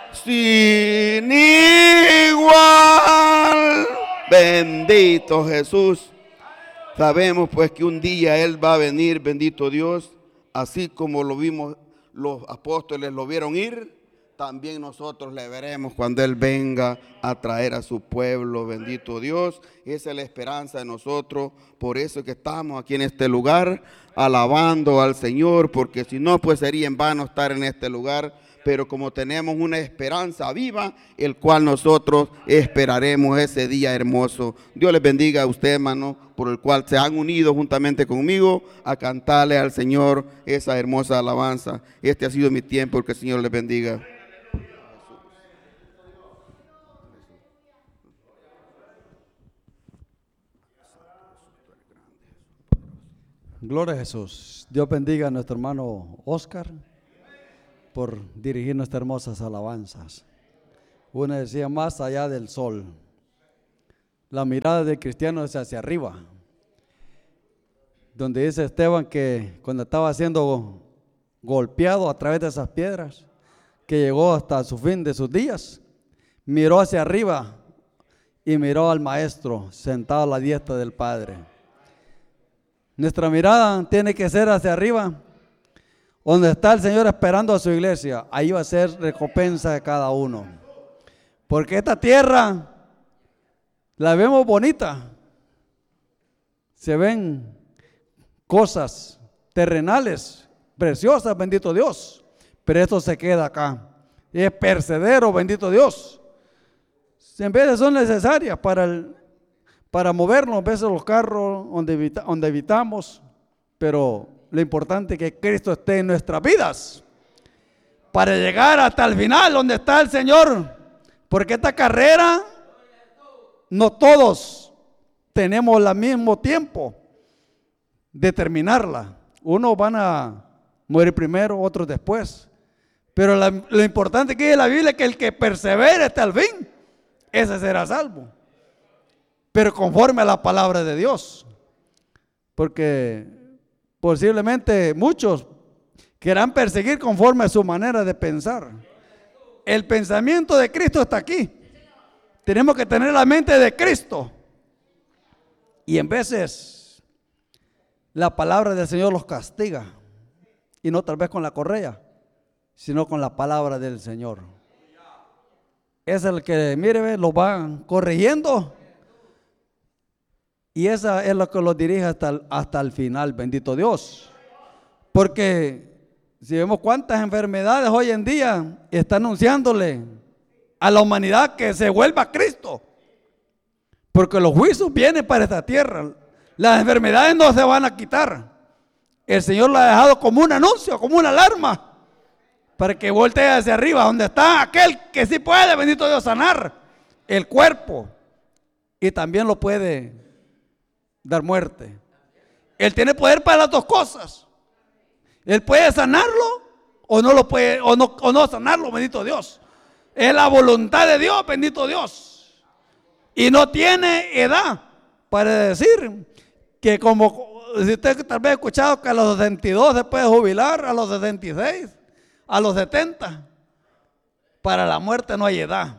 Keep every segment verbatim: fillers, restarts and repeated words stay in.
sin igual. Bendito Jesús. Sabemos pues que un día Él va a venir, bendito Dios, así como lo vimos, los apóstoles lo vieron ir, también nosotros le veremos cuando Él venga a traer a su pueblo, bendito Dios. Esa es la esperanza de nosotros, por eso que estamos aquí en este lugar, alabando al Señor, porque si no, pues sería en vano estar en este lugar. Pero como tenemos una esperanza viva, el cual nosotros esperaremos ese día hermoso. Dios les bendiga a usted, hermano, por el cual se han unido juntamente conmigo a cantarle al Señor esa hermosa alabanza. Este ha sido mi tiempo, que el Señor les bendiga. Gloria a Jesús. Dios bendiga a nuestro hermano Oscar por dirigir nuestras hermosas alabanzas. Una decía, más allá del sol. La mirada del cristiano es hacia arriba. Donde dice Esteban que cuando estaba siendo golpeado a través de esas piedras, que llegó hasta su fin de sus días, miró hacia arriba y miró al Maestro sentado a la diestra del Padre. Nuestra mirada tiene que ser hacia arriba, donde está el Señor esperando a su iglesia. Ahí va a ser recompensa de cada uno. Porque esta tierra la vemos bonita. Se ven cosas terrenales preciosas, bendito Dios. Pero esto se queda acá. Es percedero, bendito Dios. En veces son necesarias para, el, para movernos, a veces los carros donde, evita, donde evitamos, pero lo importante es que Cristo esté en nuestras vidas para llegar hasta el final donde está el Señor, porque esta carrera no todos tenemos el mismo tiempo de terminarla. Unos van a morir primero, otros después, pero la, lo importante que dice la Biblia es que el que persevere hasta el fin, ese será salvo, pero conforme a la palabra de Dios, porque posiblemente muchos quieran perseguir conforme a su manera de pensar. El pensamiento de Cristo está aquí. Tenemos que tener la mente de Cristo. Y en veces la palabra del Señor los castiga. Y no tal vez con la correa, sino con la palabra del Señor. Es el que, mire, los van corrigiendo. Y esa es lo que los dirige hasta el, hasta el final, bendito Dios. Porque si vemos cuántas enfermedades hoy en día están anunciándole a la humanidad que se vuelva a Cristo. Porque los juicios vienen para esta tierra. Las enfermedades no se van a quitar. El Señor lo ha dejado como un anuncio, como una alarma, para que voltee hacia arriba, donde está aquel que sí puede, bendito Dios, sanar el cuerpo. Y también lo puede dar muerte. Él tiene poder para las dos cosas. Él puede sanarlo o no lo puede, o no, o no sanarlo, bendito Dios. Es la voluntad de Dios, bendito Dios. Y no tiene edad para decir que, como si usted tal vez ha escuchado que a los sesenta y dos se puede jubilar, a los sesenta y seis, a los setenta. Para la muerte no hay edad.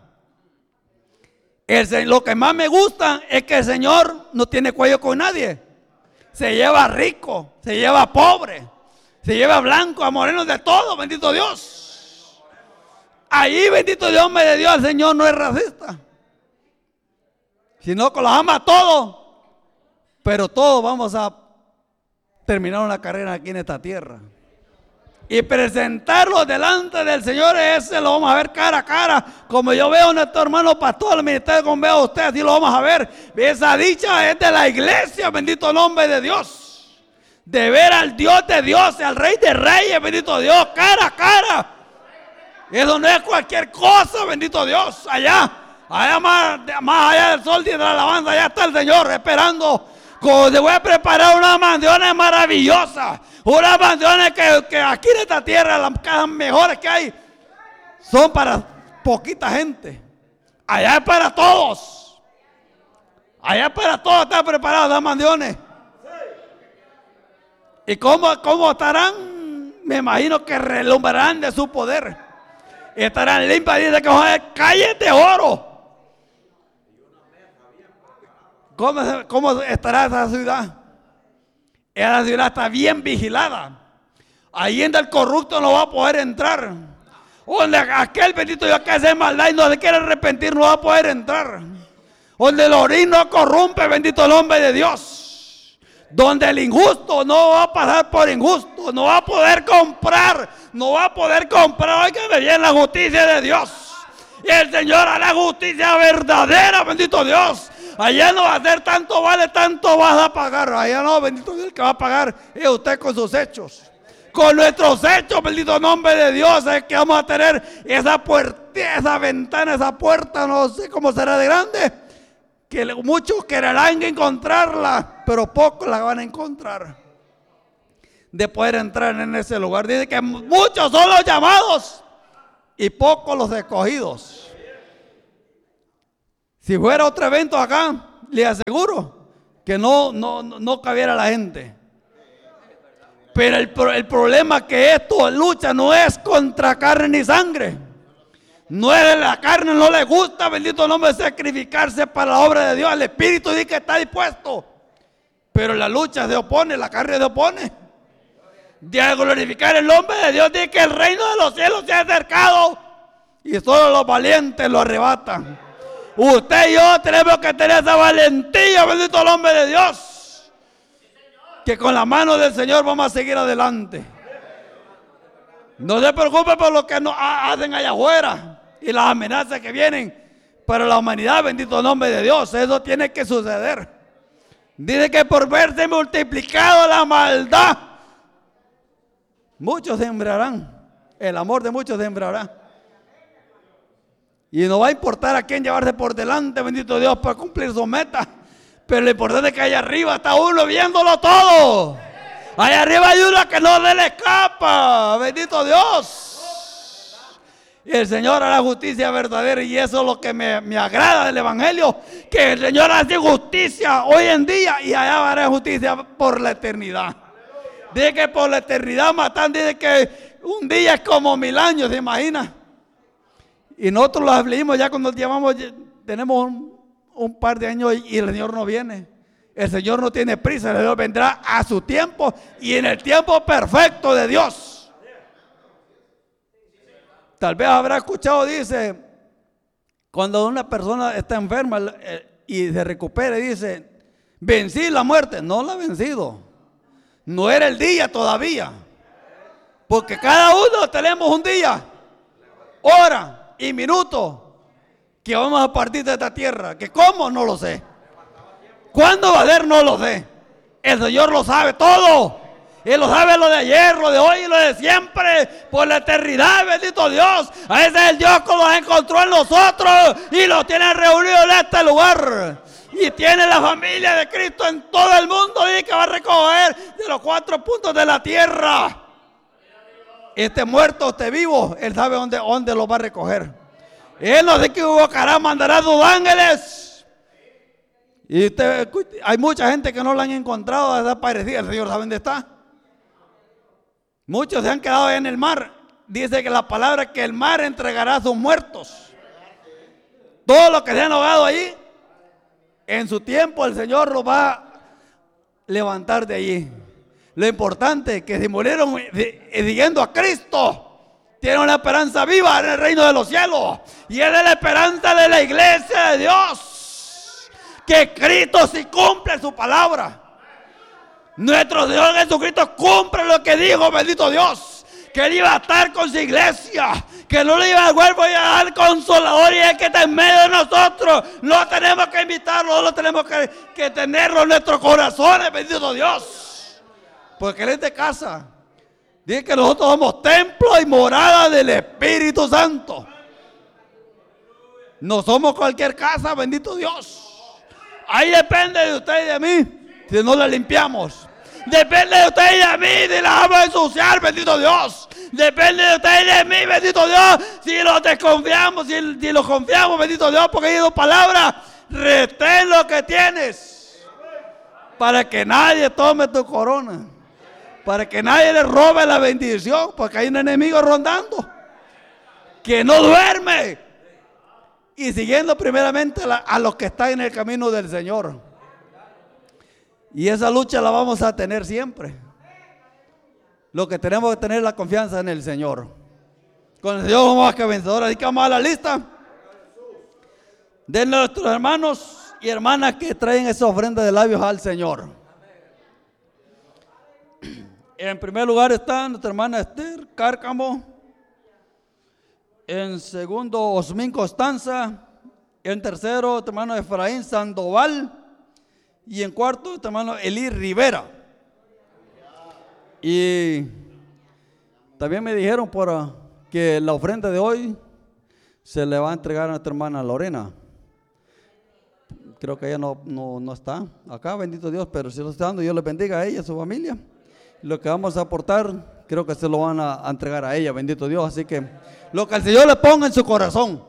El, lo que más me gusta es que el Señor no tiene cuello con nadie. Se lleva rico, se lleva pobre, se lleva blanco, a morenos, de todo, bendito Dios. Ahí, bendito Dios, me de Dios, el Señor no es racista, sino que los ama a todos. Pero todos vamos a terminar una carrera aquí en esta tierra. Y presentarlo delante del Señor, ese lo vamos a ver cara a cara. Como yo veo a nuestro hermano pastor del ministerio, como veo a usted, así lo vamos a ver. Esa dicha es de la iglesia, bendito nombre de Dios. De ver al Dios de Dios, al Rey de Reyes, bendito Dios, cara a cara. Eso no es cualquier cosa, bendito Dios. Allá, allá más, más allá del sol y de la alabanza, allá está el Señor esperando. Como te voy a preparar unas mansiones maravillosas. Unas mansiones que, que aquí en esta tierra, las mejores que hay, son para poquita gente. Allá es para todos. Allá es para todos, están preparadas las mansiones. ¿Y cómo, cómo estarán? Me imagino que relumbrarán de su poder. estarán limpias, dice que van a ser calles de oro. ¿Cómo, ¿Cómo estará esa ciudad? Esa ciudad está bien vigilada. Ahí en el corrupto no va a poder entrar. Donde aquel bendito Dios que hace maldad y no se quiere arrepentir no va a poder entrar. Donde el orín no corrompe, bendito el nombre de Dios. Donde el injusto no va a pasar por injusto, no va a poder comprar, no va a poder comprar. Óigame bien, la justicia de Dios. Y el Señor hará justicia verdadera, bendito Dios. Allá no va a ser tanto vale, tanto vas a pagar. Allá no, bendito Dios, el que va a pagar es usted con sus hechos. Con nuestros hechos, bendito nombre de Dios, es que vamos a tener esa puerta, esa ventana, esa puerta, no sé cómo será de grande, que muchos querrán encontrarla, pero pocos la van a encontrar, de poder entrar en ese lugar. Dice que muchos son los llamados y pocos los escogidos. Si fuera otro evento acá, le aseguro que no, no, no cabiera la gente. Pero el, el problema que esto lucha no es contra carne ni sangre. No es la carne, no le gusta, bendito nombre, sacrificarse para la obra de Dios. El Espíritu dice que está dispuesto. Pero la lucha se opone, la carne se opone. De glorificar el nombre de Dios, dice que el reino de los cielos se ha acercado y solo los valientes lo arrebatan. Usted y yo tenemos que tener esa valentía, bendito nombre de Dios. Que con la mano del Señor vamos a seguir adelante. No se preocupe por lo que nos hacen allá afuera y las amenazas que vienen para la humanidad, bendito nombre de Dios. Eso tiene que suceder. Dice que por verse multiplicado la maldad, muchos sembrarán. El amor de muchos sembrará. Y no va a importar a quién llevarse por delante, bendito Dios, para cumplir su meta. Pero lo importante es que allá arriba está uno viéndolo todo. Allá arriba hay uno que no se le escapa. Bendito Dios. Y el Señor hará justicia verdadera. Y eso es lo que me, me agrada del Evangelio. Que el Señor hace justicia hoy en día. Y allá hará justicia por la eternidad. Dice que por la eternidad matan. Dice que un día es como mil años. ¿Se imagina? Y nosotros lo leímos ya cuando llevamos, tenemos un... un par de años y el Señor no viene. El Señor no tiene prisa, el Señor vendrá a su tiempo y en el tiempo perfecto de Dios. Tal vez habrá escuchado, dice, cuando una persona está enferma y se recupera y dice, vencí la muerte. No la ha vencido, no era el día todavía, porque cada uno tenemos un día, hora y minuto que vamos a partir de esta tierra. Que cómo, no lo sé. ¿Cuándo va a ser? No lo sé. El Señor lo sabe todo. Él lo sabe, lo de ayer, lo de hoy y lo de siempre, por la eternidad, bendito Dios. A ese es el Dios que los encontró en nosotros y los tiene reunidos en este lugar. Y tiene la familia de Cristo en todo el mundo y que va a recoger de los cuatro puntos de la tierra. Este muerto, este vivo, Él sabe dónde, dónde lo va a recoger. Él no se equivocará, mandará a sus ángeles. Y usted, hay mucha gente que no la han encontrado, desaparecida. El Señor sabe dónde está. Muchos se han quedado ahí en el mar. Dice que la palabra que el mar entregará a sus muertos. Todos los que se han ahogado ahí, en su tiempo el Señor los va a levantar de allí. Lo importante es que se murieron siguiendo a Cristo. Tiene una esperanza viva en el reino de los cielos. Y es la esperanza de la iglesia de Dios. Que Cristo sí cumple su palabra. Nuestro Señor Jesucristo cumple lo que dijo, bendito Dios. Que Él iba a estar con su iglesia. Que no le iba a vuelvo a dar consolador. Y es que está en medio de nosotros. No tenemos que invitarlo. No tenemos que, que tenerlo en nuestros corazones, bendito Dios. Porque Él es de casa. Dice que nosotros somos templo y morada del Espíritu Santo. No somos cualquier casa, bendito Dios. Ahí depende de usted y de mí, si no la limpiamos. Depende de usted y de mí, si la vamos a ensuciar, bendito Dios. Depende de usted y de mí, bendito Dios, si lo desconfiamos, si, si lo confiamos, bendito Dios, porque hay dos palabras. Retén lo que tienes, para que nadie tome tu corona. Para que nadie le robe la bendición, porque hay un enemigo rondando. que no duerme. Y siguiendo primeramente a, a los que están en el camino del Señor. Y esa lucha la vamos a tener siempre. Lo que tenemos que tener es la confianza en el Señor. Con el Señor somos más que vencedores. Así que vamos a la lista de nuestros hermanos y hermanas que traen esa ofrenda de labios al Señor. En primer lugar está nuestra hermana Esther Cárcamo. En segundo, Osmín Constanza. En tercero, nuestro hermano Efraín Sandoval. Y en cuarto, nuestro hermano Elí Rivera. Y también me dijeron por que la ofrenda de hoy se le va a entregar a nuestra hermana Lorena. Creo que ella no, no, no está acá, bendito Dios, pero si lo está dando, Dios le bendiga a ella y a su familia. Lo que vamos a aportar, creo que se lo van a, a entregar a ella, bendito Dios. Así que lo que el Señor le ponga en su corazón.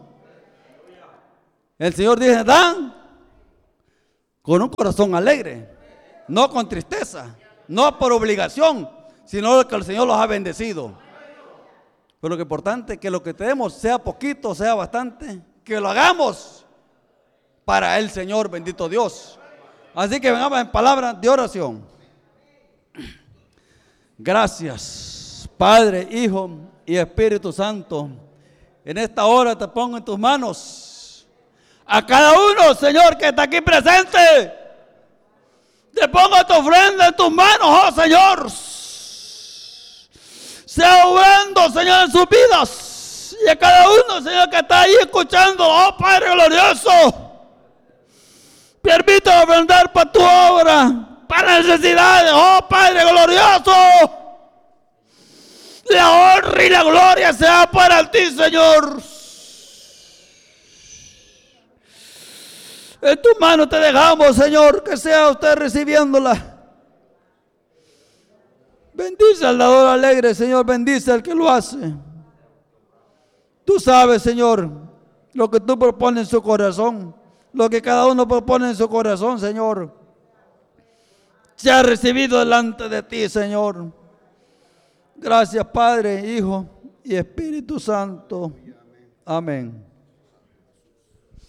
El Señor dice, dan con un corazón alegre, no con tristeza, no por obligación, sino que el Señor los ha bendecido. Pero lo que es importante es que lo que tenemos, sea poquito, sea bastante, que lo hagamos para el Señor, bendito Dios. Así que vengamos en palabras de oración. Gracias, Padre, Hijo y Espíritu Santo. En esta hora te pongo en tus manos a cada uno, Señor, que está aquí presente. Te pongo tu ofrenda en tus manos, oh Señor. Sea obrando, Señor, en sus vidas. Y a cada uno, Señor, que está ahí escuchando, oh Padre glorioso. Permítame ofrendar para tu obra, para necesidades, oh Padre glorioso. La honra y la gloria sea para ti, Señor. En tus manos te dejamos, Señor, que sea usted recibiéndola. Bendice al dador alegre, Señor, bendice al que lo hace. Tú sabes, Señor, lo que tú propones en su corazón, lo que cada uno propone en su corazón, Señor. Se ha recibido delante de ti, Señor. Gracias, Padre, Hijo y Espíritu Santo. Amén.